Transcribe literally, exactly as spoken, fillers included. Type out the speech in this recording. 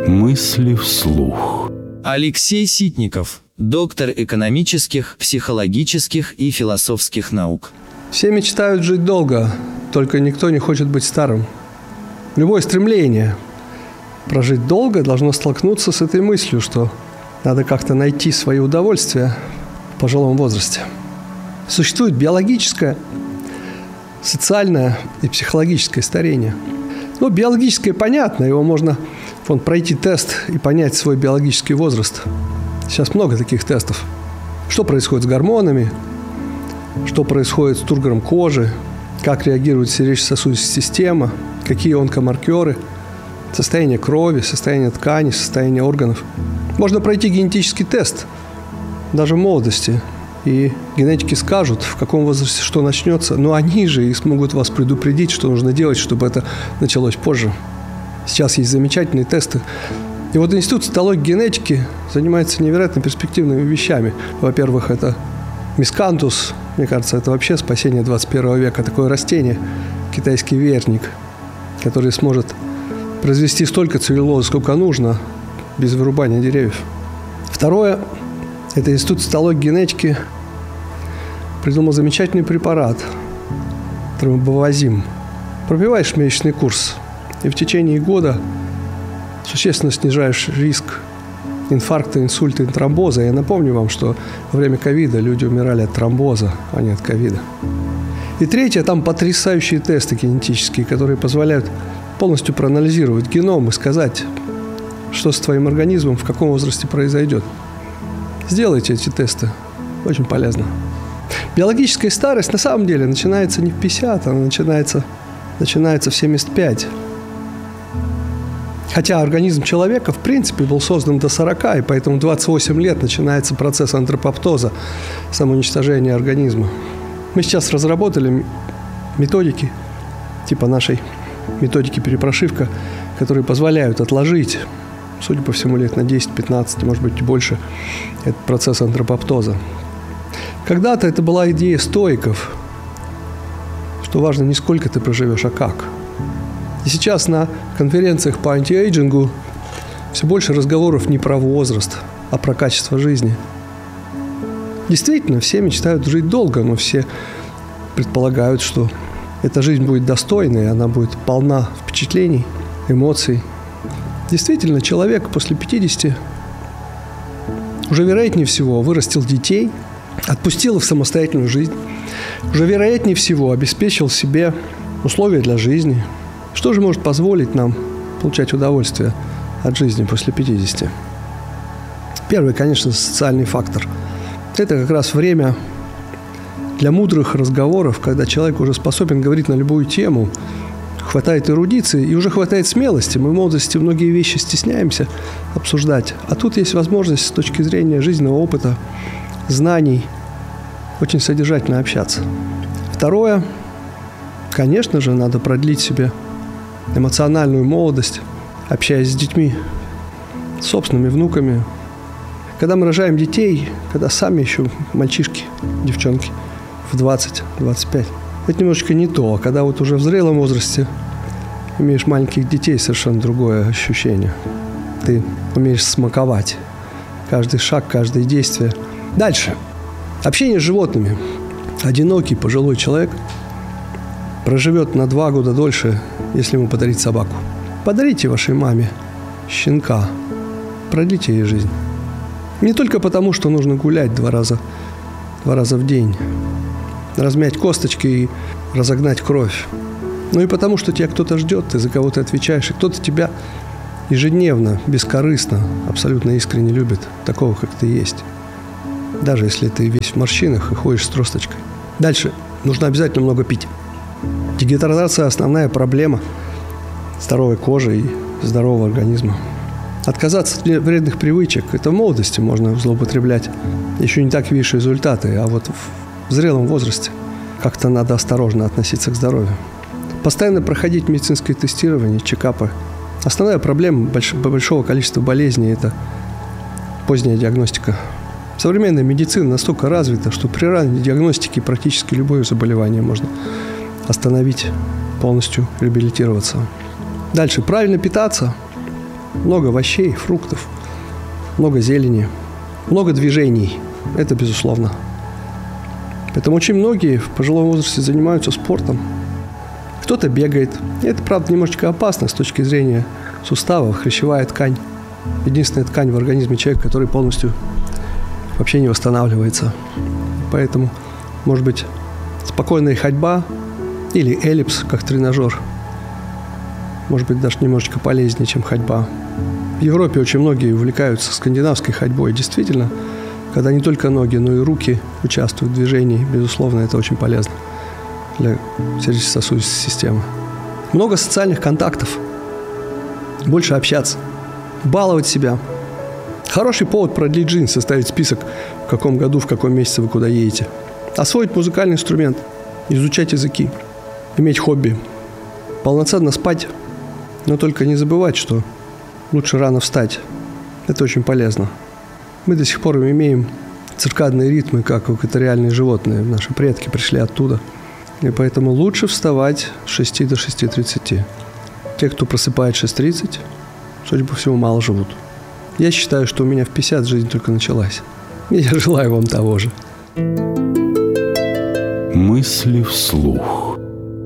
Мысли вслух. Алексей Ситников, доктор экономических, психологических и философских наук. Все мечтают жить долго, только никто не хочет быть старым. Любое стремление прожить долго должно столкнуться с этой мыслью, что надо как-то найти свое удовольствие в пожилом возрасте. Существует биологическое, социальное и психологическое старение. Ну, биологическое понятно, его можно вон, пройти тест и понять свой биологический возраст. Сейчас много таких тестов. Что происходит с гормонами, что происходит с тургором кожи, как реагирует сердечно-сосудистая система, какие онкомаркеры, состояние крови, состояние тканей, состояние органов. Можно пройти генетический тест даже в молодости, и генетики скажут, в каком возрасте что начнется, но они же и смогут вас предупредить, что нужно делать, чтобы это началось позже. Сейчас есть замечательные тесты. И вот Институт цитологии и генетики занимается невероятно перспективными вещами. Во-первых, это мискантус, мне кажется, это вообще спасение двадцать первого века, такое растение, китайский верник, который сможет произвести столько целлюлозы, сколько нужно, без вырубания деревьев. Второе, это Институт цитологии и генетики придумал замечательный препарат, тромбовазим. Пропиваешь месячный курс, и в течение года существенно снижаешь риск инфаркта, инсульта и тромбоза. Я напомню вам, что во время ковида люди умирали от тромбоза, а не от ковида. И третье, там потрясающие тесты генетические, которые позволяют полностью проанализировать геном и сказать, что с твоим организмом в каком возрасте произойдет. Сделайте эти тесты. Очень полезно. Биологическая старость на самом деле начинается не в пятьдесят, она начинается, начинается в семьдесят пять. Хотя организм человека, в принципе, был создан до сорока, и поэтому в двадцать восемь лет начинается процесс антропоптоза, самоуничтожения организма. Мы сейчас разработали методики, типа нашей методики перепрошивка, которые позволяют отложить, судя по всему, лет на десять-пятнадцать, может быть, и больше, этот процесс антропоптоза. Когда-то это была идея стоиков, что важно не сколько ты проживешь, а как. И сейчас на конференциях по антиэйджингу все больше разговоров не про возраст, а про качество жизни. Действительно, все мечтают жить долго, но все предполагают, что эта жизнь будет достойной, она будет полна впечатлений, эмоций. Действительно, человек после пятидесяти уже, вероятнее всего, вырастил детей, отпустил их в самостоятельную жизнь, уже, вероятнее всего, обеспечил себе условия для жизни. Что же может позволить нам получать удовольствие от жизни после пятидесяти? Первый, конечно, социальный фактор. Это как раз время для мудрых разговоров, когда человек уже способен говорить на любую тему, хватает эрудиции и уже хватает смелости. Мы в молодости многие вещи стесняемся обсуждать. А тут есть возможность с точки зрения жизненного опыта, знаний, очень содержательно общаться. Второе, конечно же, надо продлить себе эмоциональную молодость, общаясь с детьми, с собственными внуками. Когда мы рожаем детей, когда сами еще мальчишки, девчонки в двадцать-двадцать пять, это немножечко не то. А когда вот уже в зрелом возрасте имеешь маленьких детей, совершенно другое ощущение. Ты умеешь смаковать каждый шаг, каждое действие. Дальше. Общение с животными. Одинокий пожилой человек проживет на два года дольше, если ему подарить собаку. Подарите вашей маме щенка. Продлите ей жизнь. Не только потому, что нужно гулять два раза, два раза в день, размять косточки и разогнать кровь. Но и потому, что тебя кто-то ждет, ты за кого ты отвечаешь, и кто-то тебя ежедневно, бескорыстно, абсолютно искренне любит, такого, как ты есть. Даже если ты весь в морщинах и ходишь с тросточкой. Дальше. Нужно обязательно много пить. Дегидратация – основная проблема здоровой кожи и здорового организма. Отказаться от вредных привычек – это в молодости можно злоупотреблять. Еще не так видишь результаты, а вот в зрелом возрасте как-то надо осторожно относиться к здоровью. Постоянно проходить медицинское тестирование, чекапы. Основная проблема большого количества болезней – это поздняя диагностика. Современная медицина настолько развита, что при ранней диагностике практически любое заболевание можно остановить, полностью реабилитироваться. Дальше. Правильно питаться. много овощей, фруктов, много зелени, много движений. Это безусловно. Поэтому очень многие в пожилом возрасте занимаются спортом. Кто-то бегает. Это, правда, немножечко опасно с точки зрения суставов. Хрящевая ткань. Единственная ткань в организме человека, которая полностью вообще не восстанавливается. Поэтому, может быть, спокойная ходьба или эллипс, как тренажер, может быть, даже немножечко полезнее, чем ходьба. В Европе очень многие увлекаются скандинавской ходьбой. Действительно, когда не только ноги, но и руки участвуют в движении, безусловно, это очень полезно для сердечно-сосудистой системы. Много социальных контактов. Больше общаться. Баловать себя. Хороший повод продлить жизнь, составить список, в каком году, в каком месяце вы куда едете. Освоить музыкальный инструмент. Изучать языки. Иметь хобби. Полноценно спать. Но только не забывать, что лучше рано встать. Это очень полезно. Мы до сих пор имеем циркадные ритмы, как экваториальные животные. Наши предки пришли оттуда. И поэтому лучше вставать с шести до шести тридцати. Те, кто просыпает в шесть тридцать, судя по всему, мало живут. Я считаю, что у меня в пятьдесят жизнь только началась. И я желаю вам того же. Мысли вслух.